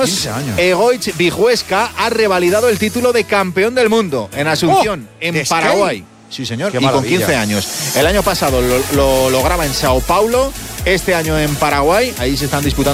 15 años. Egoitz Vijuesca ha revalidado el título de campeón del mundo en Asunción, en Paraguay. Sí, señor, y con 15 años. El año pasado lo lograba en Sao Paulo, este año en Paraguay. Ahí se están disputando